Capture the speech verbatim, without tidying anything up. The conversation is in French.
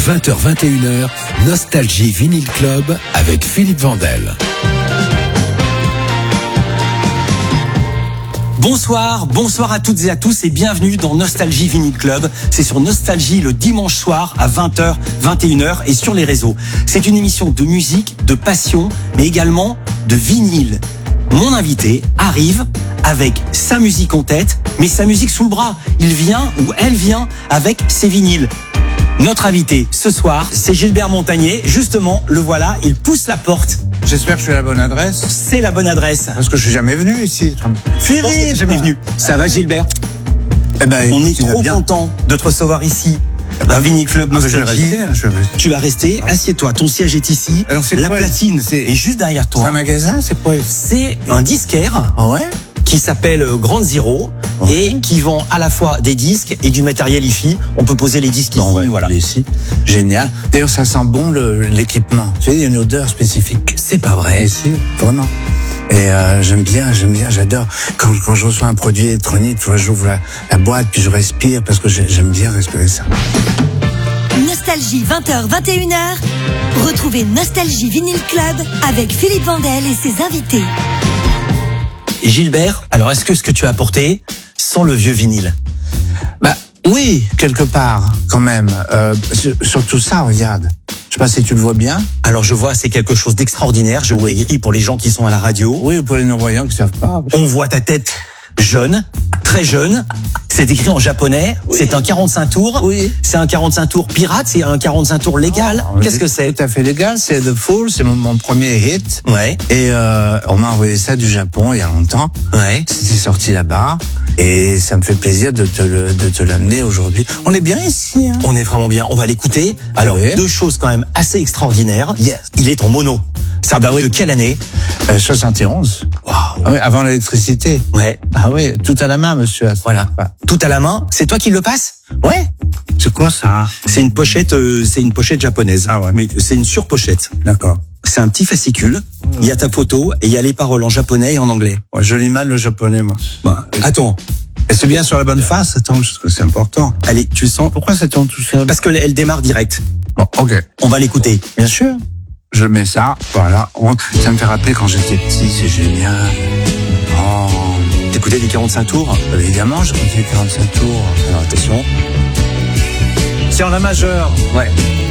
vingt heures vingt et une heures, Nostalgie Vinyl Club avec Philippe Vandel. Bonsoir, bonsoir à toutes et à tous et bienvenue dans Nostalgie Vinyl Club. C'est sur Nostalgie le dimanche soir à vingt heures vingt et une heures et sur les réseaux. C'est une émission de musique, de passion, mais également de vinyle. Mon invité arrive avec sa musique en tête, mais sa musique sous le bras. Il vient ou elle vient avec ses vinyles. Notre invité ce soir, c'est Gilbert Montagné. Justement, le voilà, il pousse la porte. J'espère que je suis à la bonne adresse. C'est la bonne adresse. Parce que je suis jamais venu ici. Philippe, jamais venu. Ça va, Gilbert? Eh ben, on est trop bien. content de te recevoir ici. Un Vinyl Club Nostalgie. Tu vas rester. Assieds-toi. Ton siège est ici. Alors, c'est la quoi, platine c'est... est juste derrière toi. C'est un magasin, c'est quoi? C'est un disquaire. Ah ouais? Qui s'appelle Grand Zero oh. et qui vend à la fois des disques et du matériel hi-fi. On peut poser les disques ici. Ouais, voilà. Ici. Génial. D'ailleurs, ça sent bon le, l'équipement. Tu sais, il y a une odeur spécifique. C'est pas vrai. Ici, vraiment. Et euh, j'aime bien, j'aime bien, j'adore. Quand, quand je reçois un produit électronique, tu vois, j'ouvre la, la boîte puis je respire parce que j'aime bien respirer ça. Nostalgie vingt heures vingt et une heures. Retrouvez Nostalgie Vinyl Club avec Philippe Vandel et ses invités. Gilbert, alors est-ce que ce que tu as apporté sent le vieux vinyle? Bah oui, quelque part, quand même. Euh, surtout ça, regarde. Je sais pas si tu le vois bien. Alors je vois, c'est quelque chose d'extraordinaire. Je oui. Écrit pour les gens qui sont à la radio. Oui, pour les non-voyants qui savent pas. On voit ta tête jeune, très jeune. C'est écrit en japonais. Oui. C'est un quarante-cinq tours. Oui. C'est un quarante-cinq tours pirate. C'est un quarante-cinq tours légal. Oh, Qu'est-ce que c'est? Tout à fait légal. C'est The Fool. C'est mon, mon premier hit. Ouais. Et euh, on m'a envoyé ça du Japon il y a longtemps. Ouais. C'était sorti là-bas. Et ça me fait plaisir de te le, de te l'amener aujourd'hui. On est bien ici. Hein. On est vraiment bien. On va l'écouter. Alors oui. Deux choses quand même assez extraordinaires. Yes. Il est en mono. Ça date de quelle année? euh, soixante et onze. Wow. Ah oui, avant l'électricité. Ouais. Ah oui, tout à la main, monsieur. Voilà. Tout à la main. C'est toi qui le passes? Ouais. C'est quoi ça? C'est une pochette, euh, c'est une pochette japonaise. Ah ouais. Mais c'est une surpochette. D'accord. C'est un petit fascicule. Il y a ta photo et il y a les paroles en japonais et en anglais. Ouais, je lis mal le japonais, moi. Bah, attends. Et c'est bien sur la bonne face, attends, c'est important. Allez, tu le sens? Pourquoi ça tourne tout seul? Parce qu'elle elle démarre direct. Bon, ok. On va l'écouter. Bien sûr. Je mets ça, voilà. Ça me fait rappeler quand j'étais petit, c'est génial. Oh. T'écoutais les quarante-cinq tours? Évidemment, j'écoutais les quarante-cinq tours. Alors attention. C'est en la majeure. Ouais.